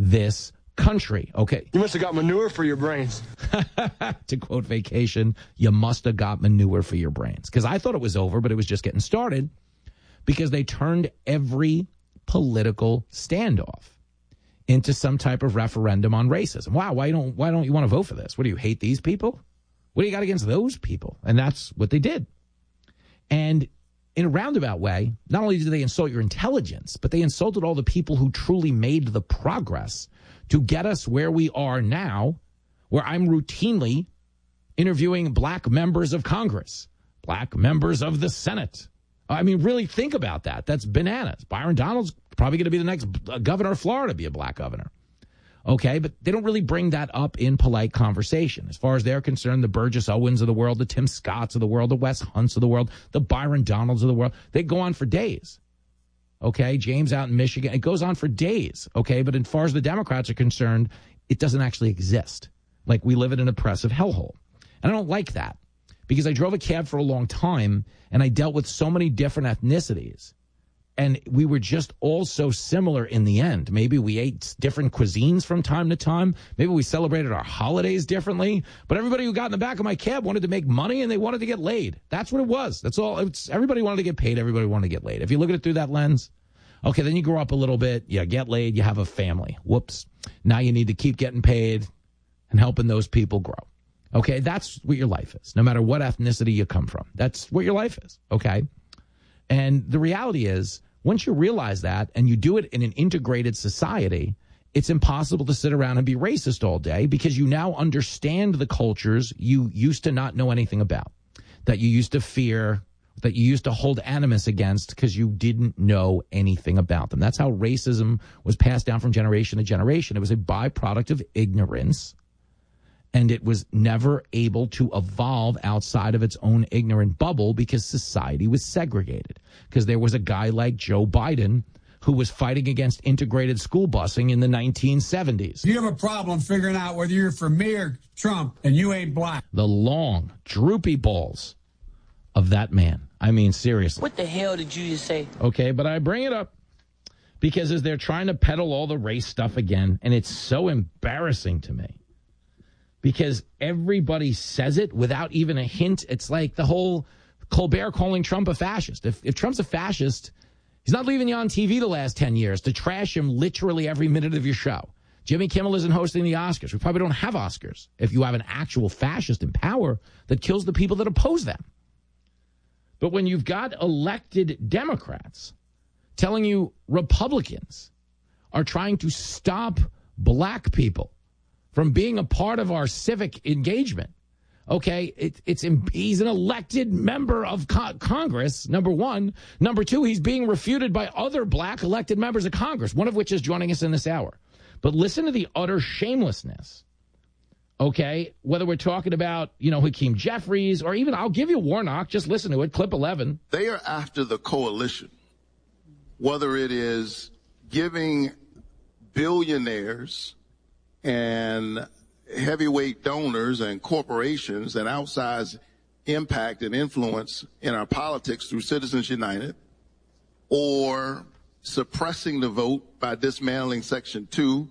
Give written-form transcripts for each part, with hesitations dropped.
this country. Okay. You must have got manure for your brains. To quote Vacation, you must have got manure for your brains. Because I thought it was over, but it was just getting started because they turned every political standoff into some type of referendum on racism. Wow, why don't you want to vote for this? What, do you hate these people? What do you got against those people? And that's what they did. And in a roundabout way, not only did they insult your intelligence, but they insulted all the people who truly made the progress to get us where we are now, where I'm routinely interviewing black members of Congress, black members of the Senate. I mean, really think about that. That's bananas. Byron Donalds probably going to be the next governor of Florida, be a black governor. Okay, but they don't really bring that up in polite conversation. As far as they're concerned, the Burgess Owens of the world, the Tim Scotts of the world, the Wes Hunts of the world, the Byron Donalds of the world, they go on for days. Okay, James out in Michigan, it goes on for days. Okay, but as far as the Democrats are concerned, it doesn't actually exist. Like, we live in an oppressive hellhole. And I don't like that because I drove a cab for a long time and I dealt with so many different ethnicities. And we were just all so similar in the end. Maybe we ate different cuisines from time to time. Maybe we celebrated our holidays differently. But everybody who got in the back of my cab wanted to make money and they wanted to get laid. That's what it was. That's all. Everybody wanted to get paid. Everybody wanted to get laid. If you look at it through that lens, okay, then you grow up a little bit. You get laid. You have a family. Whoops. Now you need to keep getting paid and helping those people grow. Okay, that's what your life is. No matter what ethnicity you come from. That's what your life is. Okay? And the reality is, once you realize that and you do it in an integrated society, it's impossible to sit around and be racist all day because you now understand the cultures you used to not know anything about, that you used to fear, that you used to hold animus against because you didn't know anything about them. That's how racism was passed down from generation to generation. It was a byproduct of ignorance. And it was never able to evolve outside of its own ignorant bubble because society was segregated. Because there was a guy like Joe Biden who was fighting against integrated school busing in the 1970s. You have a problem figuring out whether you're for me or Trump and you ain't black. The long, droopy balls of that man. I mean, seriously. What the hell did you just say? Okay, but I bring it up because as they're trying to peddle all the race stuff again, and it's so embarrassing to me. Because everybody says it without even a hint. It's like the whole Colbert calling Trump a fascist. If Trump's a fascist, he's not leaving you on TV the last 10 years to trash him literally every minute of your show. Jimmy Kimmel isn't hosting the Oscars. We probably don't have Oscars if you have an actual fascist in power that kills the people that oppose them. But when you've got elected Democrats telling you Republicans are trying to stop black people from being a part of our civic engagement. Okay, he's an elected member of Congress, number one. Number two, he's being refuted by other black elected members of Congress, one of which is joining us in this hour. But listen to the utter shamelessness, okay? Whether we're talking about, Hakeem Jeffries or even, I'll give you Warnock, just listen to it, clip 11. They are after the coalition, whether it is giving billionaires and heavyweight donors and corporations an outsized impact and influence in our politics through Citizens United, or suppressing the vote by dismantling Section 2,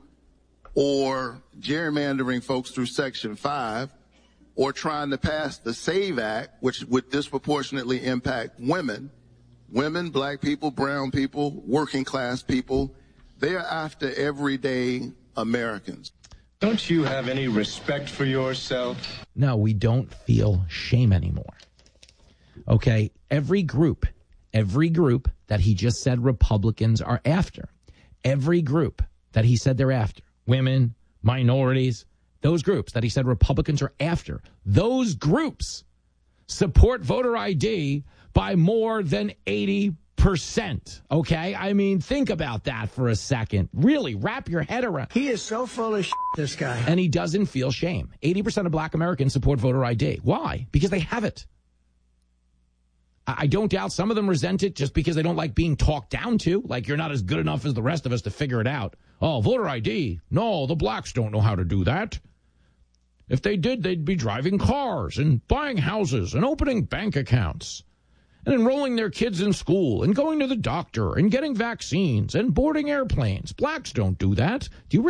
or gerrymandering folks through Section 5, or trying to pass the SAVE Act, which would disproportionately impact women, black people, brown people, working class people. They are after everyday Americans. Don't you have any respect for yourself? No, we don't feel shame anymore. Okay, every group that he just said Republicans are after, every group that he said they're after, women, minorities, those groups that he said Republicans are after, those groups support voter ID by more than 80%. Okay? I mean, think about that for a second. Really, wrap your head around. He is so full of shit, this guy. And he doesn't feel shame. 80% of black Americans support voter ID. Why? Because they have it. I don't doubt some of them resent it just because they don't like being talked down to. Like, you're not as good enough as the rest of us to figure it out. Oh, voter ID. No, the blacks don't know how to do that. If they did, they'd be driving cars and buying houses and opening bank accounts and enrolling their kids in school and going to the doctor and getting vaccines and boarding airplanes. Blacks don't do that. Do you